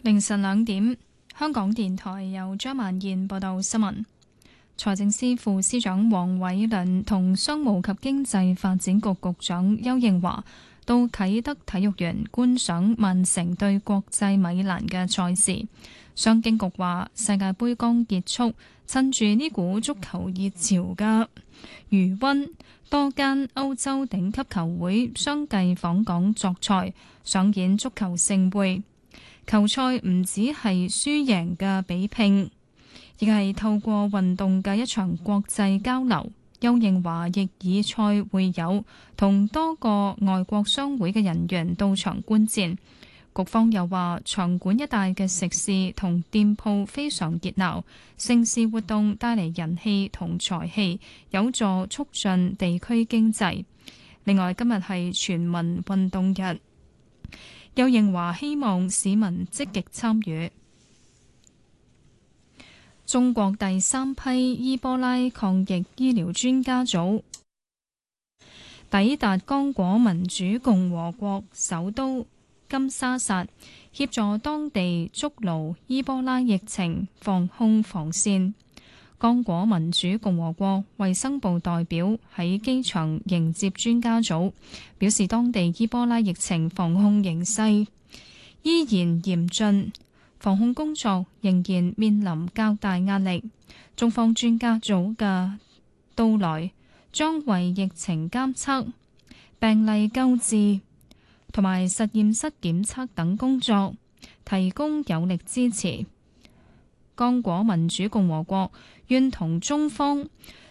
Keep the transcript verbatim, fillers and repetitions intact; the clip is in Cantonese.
凌晨兩點，香港電台由張曼燕報道新聞。財政司副司長黃偉綸同商務及經濟發展局局長邱應華到啟德體育園觀賞曼城對國際米蘭嘅賽事。商經局話，世界盃剛結束，趁住呢股足球熱潮嘅餘溫，多間歐洲頂級球會相繼訪港作賽，上演足球盛會。球賽唔只係輸贏嘅比拼，而係透過運動嘅一場國際交流。邱應華亦以賽會友同多個外國商會嘅人員到場觀戰。局方又話，場館一帶嘅食肆同店鋪非常熱鬧，盛事活動帶嚟人氣同財氣，有助促進地區經濟。另外，今日係全民運動日。邱應華希望市民積極參與。中國第三批伊波拉抗疫醫療專家組抵達剛果民主共和國首都金沙薩，協助當地築牢伊波拉疫情防控防線。剛果民主共和國衛生部代表喺機場迎接專家組，表示當地伊波拉疫情防控形勢依然嚴峻，防控工作仍然面臨較大壓力。中方專家組嘅到來將為疫情監測、病例救治同埋實驗室檢測等工作提供有力支持。剛果民主共和國願同中方